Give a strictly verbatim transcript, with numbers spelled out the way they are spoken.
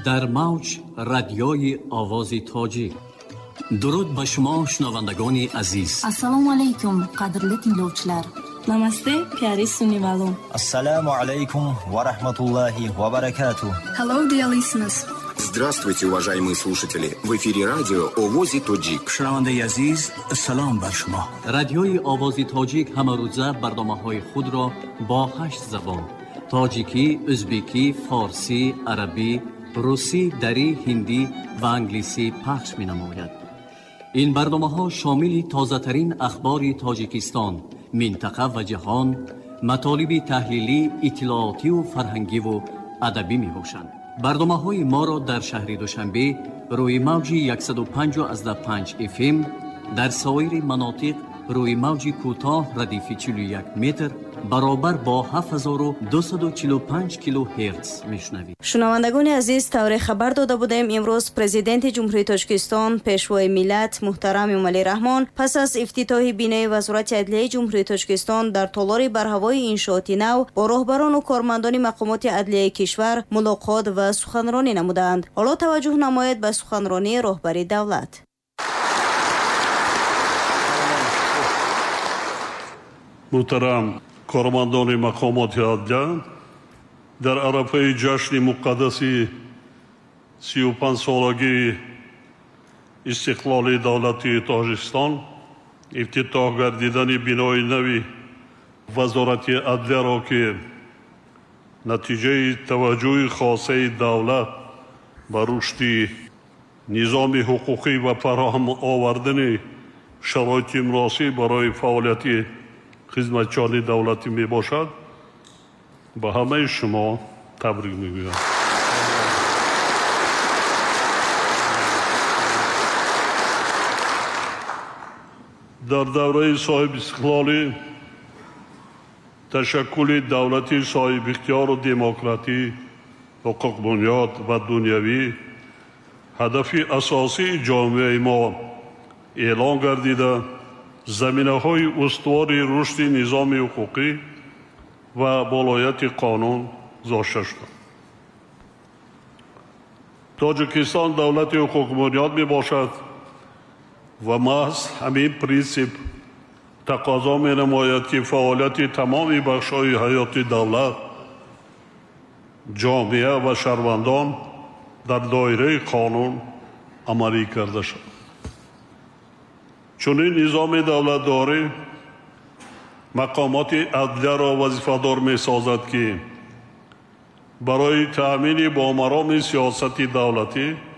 در موج رادیوی آواز تاجیک. درود به شما شنوندگان عزیز. Assalomu alaykum qadrli tinglovchilar. Namaste, pyari sunnivalon. Assalamu alaikum wa rahmatullahi wa barakatuh. Hello, dear listeners. Здравствуйте, уважаемые слушатели. В эфире радио Овози Тоджик. شنونده عزیز، سلام بر شما. رادیوی آواز تاجیک همه روزه برنامه‌های خود را با هشت زبان: تاجیکی، ازبکی، فارسی، عربی، روسی، دری، هندی و انگلیسی پخش می‌نماید. این برنامه‌ها شامل تازه‌ترین اخبار تاجیکستان، منطقه و جهان، مطالب تحلیلی، اطلاعاتی و فرهنگی و ادبی می‌باشند. برنامه‌های ما را در شهر دوشنبه روی موج صد و پنج و پنج اف ام، در سایر مناطق روی موج کوتاه ردیف چهل و یک متر برابر با هفت هزار و دویست و چهل و پنج کیلو هرتز میشنوید. شنوندگان عزیز، طور خبر داده بودیم امروز پرزیدنت جمهوری تاجیکستان پیشوای ملت محترم امالی رحمان پس از افتتاح بینای وزارت عدلیه جمهوری تاجیکستان در تالار برهوای انشاءاتی نو با راهبران و کارمندان مقامات عدلیه کشور ملاقات و سخنرانی نمودند. حالا توجه نماید به سخنرانی راهبری دولت. محترم کارمندان مقامات عدلیه، در عرفه جشن مقدسی سی و پنج سالگی استقلال دولت تاجیکستان افتتاح گردیدن بینای نوی وزارت عدلیه را که نتیجه توجه خاصه دولت به رشد نظام حقوقی و فراهم آوردن شرایط مناسب برای فعالیت خدمتچیان دولتی می باشد، به همه شما تبریک می گویم. در دوره صاحب استقلالی تشکل دولتی صاحب اختیار و دموکراتی، حقوق بنیاد و دنیوی هدف اساسی جامعه ما اعلان گردیده زمینه‌های استوار رشد نظام حقوقی و بالایت قانون گذاشته شد. تاجیکستان دولت حقوق بنیاد می باشد و محض همین پرینسیپ تقاضا می نماید که فعالیت تمام بخش‌های حیات دولت، جامعه و شهروندان در دایره قانون عملی کرده شد. چنین نظام دولتداری مقامات عدلیه را وظیفه‌دار می‌سازد که برای تأمین با مرام سیاست دولتی